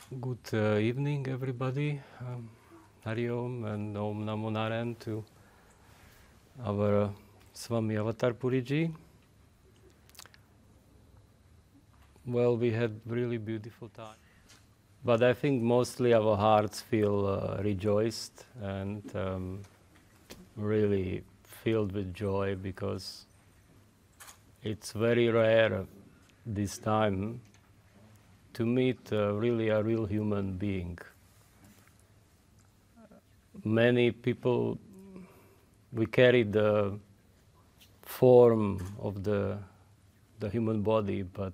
Good evening, everybody. Hari Om and Om Namo Narayan to our Swami Avatar Puriji. Well, we had really beautiful time. But I think mostly our hearts feel rejoiced and really filled with joy because it's very rare this time to meet really a real human being. Many people, we carry the form of the human body, but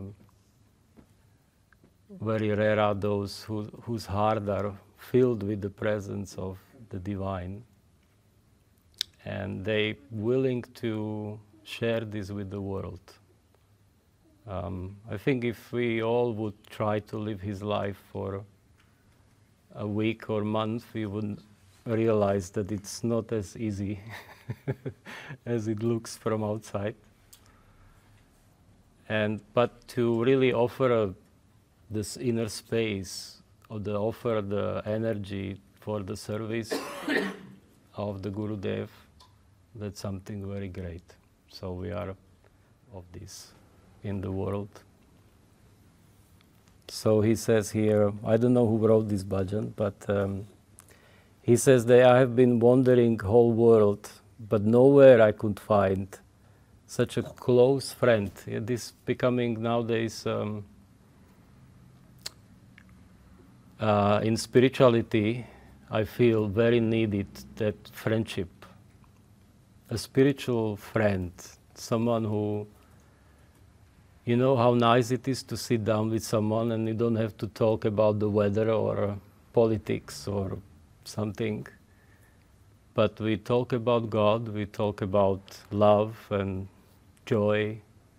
very rare are those whose hearts are filled with the presence of the divine, and they willing to share this with the world. I think if we all would try to live his life for a week or month, we would realize that it's not as easy as it looks from outside. But to really offer this inner space, or offer the energy for the service of the Gurudev, that's something very great. So we are of this in the world. So he says here, I don't know who wrote this bhajan, but he says that I have been wandering whole world, but nowhere I could find such a close friend. This becoming nowadays in spirituality, I feel very needed that friendship. A spiritual friend, someone who, you know how nice it is to sit down with someone and you don't have to talk about the weather or politics or something, but we talk about God, we talk about love and joy.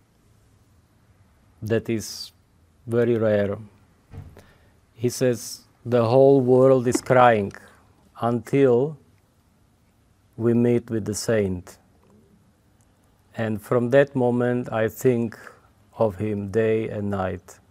That is very rare. He says the whole world is crying until we meet with the saint. And from that moment I think of him day and night.